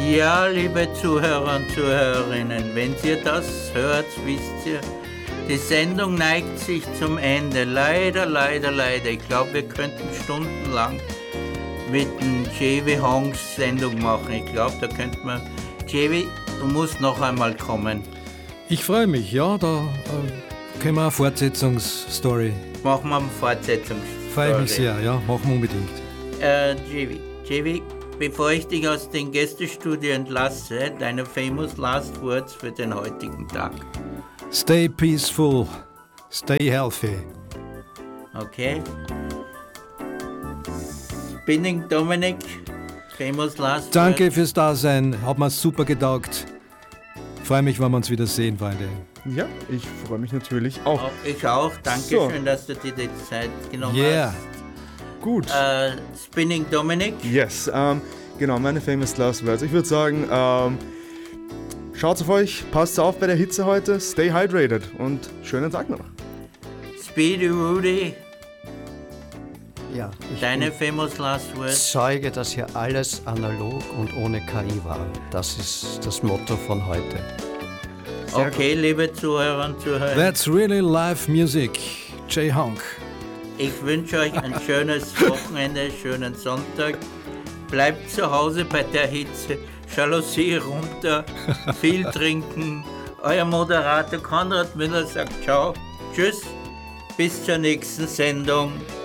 Ja, liebe Zuhörer und Zuhörerinnen, wenn ihr das hört, wisst ihr, die Sendung neigt sich zum Ende. Leider. Ich glaube, wir könnten stundenlang mit dem JW Hongs Sendung machen. Ich glaube, da könnte man... JW, du musst noch einmal kommen. Ich freue mich, ja, da können wir eine Fortsetzungsstory. Machen wir eine Fortsetzungsstory. Freue mich sehr, ja, machen wir unbedingt. JW, bevor ich dich aus dem Gästestudio entlasse, deine famous last words für den heutigen Tag. Stay peaceful, stay healthy. Okay. Spinning Dominic, famous last words. Danke fürs Dasein, hat mir super getaugt. Freue mich, wenn wir uns wieder sehen, Freunde. Ja, ich freue mich natürlich auch. Ich auch, Dankeschön, dass du dir die Zeit genommen hast. Gut. Spinning Dominic. Yes, genau, meine famous last words. Ich würde sagen, schaut auf euch, passt auf bei der Hitze heute, stay hydrated und schönen Tag noch. Speedy Rudy. Ja, Deine famous last words. Zeuge, dass hier alles analog und ohne KI war. Das ist das Motto von heute. Okay, liebe Zuhörer und Zuhörer. That's really live music. Jay Honk. Ich wünsche euch ein schönes Wochenende, schönen Sonntag. Bleibt zu Hause bei der Hitze. Jalousie runter, viel trinken. Euer Moderator Konrad Müller sagt ciao, tschüss, bis zur nächsten Sendung.